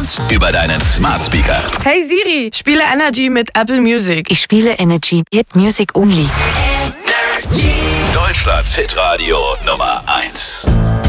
Sounds über deinen Smart Speaker. Hey Siri, spiele Energy mit Apple Music. Ich spiele Energy, Hit Music Only. Deutschlands Hitradio Nummer 1.